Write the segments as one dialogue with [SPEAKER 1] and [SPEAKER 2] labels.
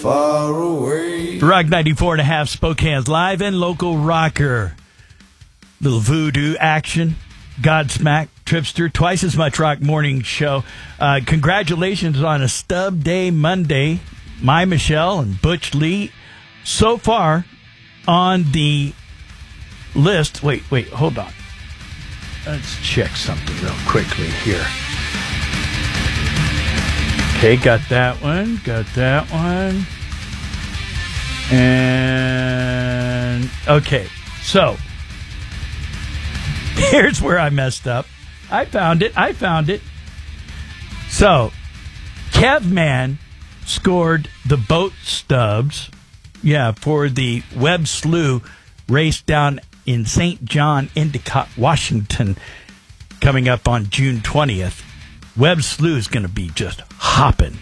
[SPEAKER 1] far away.
[SPEAKER 2] Rock 94.5, Spokane's live and local rocker. Little voodoo action. Godsmack, Tripster, twice as much rock morning show. Congratulations on a stub day Monday. My Michelle and Butch Lee so far on the list. Wait, hold on. Let's check something real quickly here. Okay, got that one. And, okay, so here's where I messed up. I found it. So, Kevman scored the boat stubs, for the Webb Slough race down in St. John, Endicott, Washington, coming up on June 20th. Webb Slough is going to be just hopping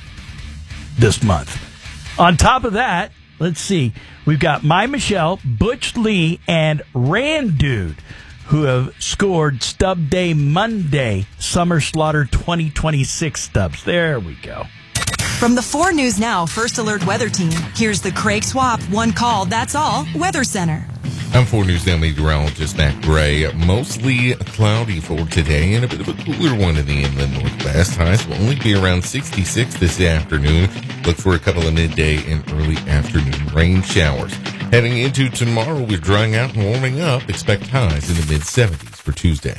[SPEAKER 2] this month. On top of that, let's see, we've got My Michelle, Butch Lee, and Randude, who have scored Stub Day Monday, Summer Slaughter 2026 stubs. There we go.
[SPEAKER 3] From the 4 News Now First Alert Weather Team, here's the Craig Swap One Call, That's All Weather Center.
[SPEAKER 4] I'm 4 News Now meteorologist Matt Gray. Mostly cloudy for today and a bit of a cooler one in the inland northwest. Highs will only be around 66 this afternoon. Look for a couple of midday and early afternoon rain showers. Heading into tomorrow, we're drying out and warming up. Expect highs in the mid-70s for Tuesday.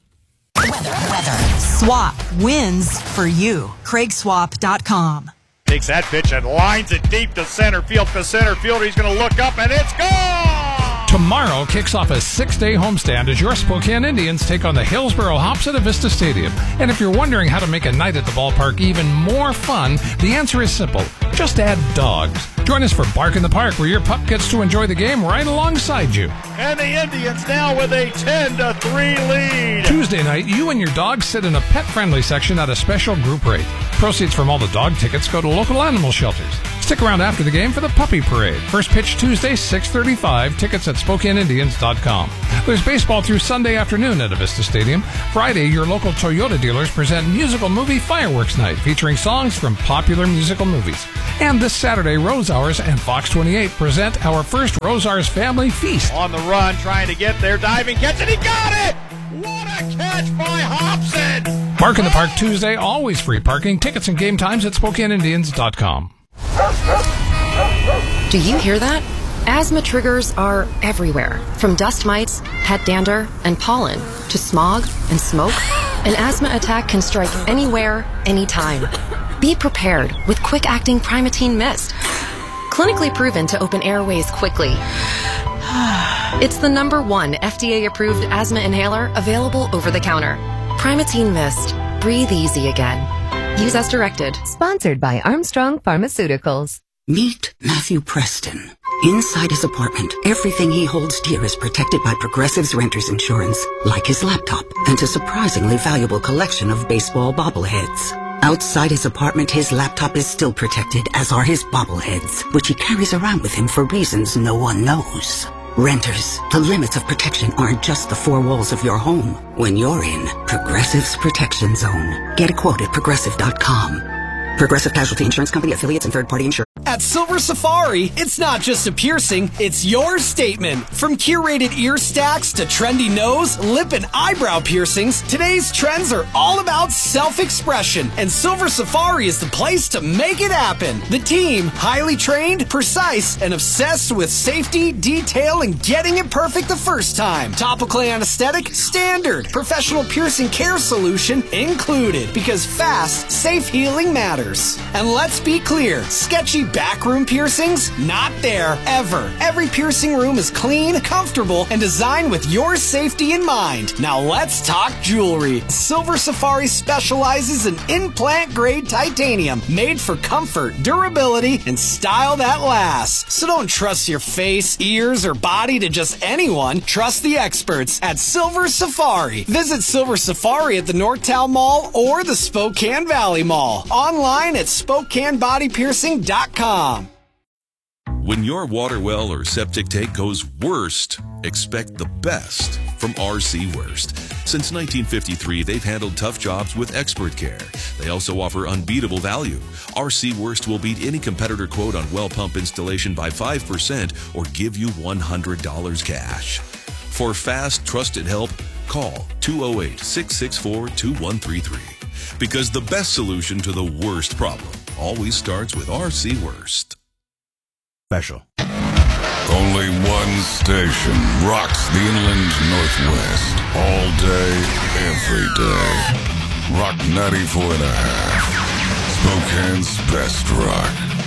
[SPEAKER 3] Weather. Swap wins for you. CraigSwap.com.
[SPEAKER 5] Takes that pitch and lines it deep to center field. The center fielder, he's going to look up, and it's gone!
[SPEAKER 6] Tomorrow kicks off a 6-day homestand as your Spokane Indians take on the Hillsboro Hops at Avista Stadium. And if you're wondering how to make a night at the ballpark even more fun, the answer is simple. Just add dogs. Join us for Bark in the Park, where your pup gets to enjoy the game right alongside you.
[SPEAKER 5] And the Indians now with a 10-3 lead.
[SPEAKER 6] Tuesday night, you and your dog sit in a pet-friendly section at a special group rate. Proceeds from all the dog tickets go to local animal shelters. Stick around after the game for the Puppy Parade. First pitch Tuesday, 6:35. Tickets at SpokaneIndians.com. There's baseball through Sunday afternoon at Avista Stadium. Friday, your local Toyota dealers present Musical Movie Fireworks Night, featuring songs from popular musical movies. And this Saturday, Rose Hours and Fox 28 present our first Rose Hours Family Feast.
[SPEAKER 5] On the run, trying to get there, diving catch, and he got it! What a catch by Hobson!
[SPEAKER 6] Bark in the Park Tuesday, always free parking. Tickets and game times at SpokaneIndians.com.
[SPEAKER 7] Do you hear that? Asthma triggers are everywhere. From dust mites, pet dander, and pollen, to smog and smoke, an asthma attack can strike anywhere, anytime. Be prepared with quick-acting Primatene Mist. Clinically proven to open airways quickly. It's the #1 FDA-approved asthma inhaler available over the counter. Primatene Mist. Breathe easy again. Use as directed.
[SPEAKER 8] Sponsored by Armstrong Pharmaceuticals.
[SPEAKER 9] Meet Matthew Preston. Inside his apartment, everything he holds dear is protected by Progressive's renter's insurance, like his laptop and a surprisingly valuable collection of baseball bobbleheads. Outside his apartment, his laptop is still protected, as are his bobbleheads, which he carries around with him for reasons no one knows. Renters, the limits of protection aren't just the 4 walls of your home. When you're in Progressive's Protection Zone, get a quote at Progressive.com. Progressive Casualty Insurance Company, affiliates, and third-party insurance.
[SPEAKER 10] At Silver Safari, it's not just a piercing, it's your statement. From curated ear stacks to trendy nose, lip, and eyebrow piercings, today's trends are all about self-expression, and Silver Safari is the place to make it happen. The team, highly trained, precise, and obsessed with safety, detail, and getting it perfect the first time. Topical anesthetic, standard. Professional piercing care solution included, because fast, safe healing matters. And let's be clear, sketchy backroom piercings? Not there, ever. Every piercing room is clean, comfortable, and designed with your safety in mind. Now let's talk jewelry. Silver Safari specializes in implant-grade titanium, made for comfort, durability, and style that lasts. So don't trust your face, ears, or body to just anyone. Trust the experts at Silver Safari. Visit Silver Safari at the Northtown Mall or the Spokane Valley Mall. Online at SpokaneBodyPiercing.com.
[SPEAKER 11] When your water well or septic tank goes worst, expect the best from RC Worst. Since 1953, they've handled tough jobs with expert care. They also offer unbeatable value. RC Worst will beat any competitor quote on well pump installation by 5% or give you $100 cash. For fast, trusted help, call 208-664-2133. Because the best solution to the worst problem always starts with RC Worst.
[SPEAKER 2] Special.
[SPEAKER 1] Only one station rocks the inland Northwest all day, every day. Rock 94.5. Spokane's best rock.